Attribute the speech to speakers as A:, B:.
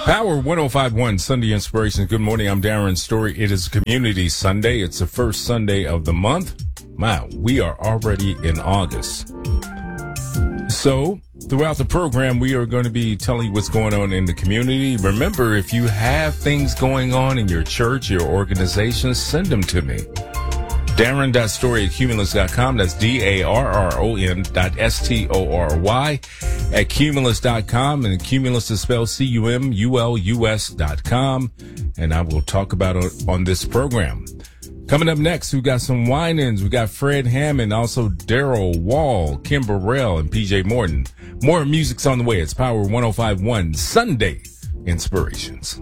A: Power 1051 Sunday Inspiration. Good morning. I'm Darren Story. It is Community Sunday. It's the first Sunday of the month. Wow, we are already in August. So, throughout the program, we are going to be telling you what's going on in the community. Remember, if you have things going on in your church, your organization, send them to me. Darren.story@cumulus.com. That's DARRON.STORY at cumulus.com. And Cumulus is spelled CUMULUS.com. And I will talk about it on this program. Coming up next, we got some wine-ins. We got Fred Hammond, also Daryl Wall, Kim Burrell, and PJ Morton. More music's on the way. It's Power 1051 Sunday Inspirations.